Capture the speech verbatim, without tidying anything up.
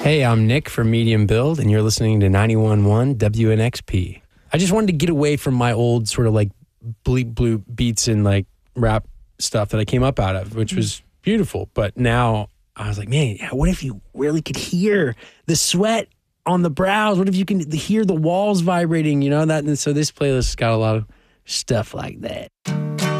Hey, I'm Nick from Medium Build, and you're listening to ninety-one point one W N X P. I just wanted to get away from my old sort of like bleep bloop beats and like rap stuff that I came up out of, which was beautiful. But now I was like, man, what if you really could hear the sweat on the brows? What if you can hear the walls vibrating, you know? that? And so this playlist has got a lot of stuff like that.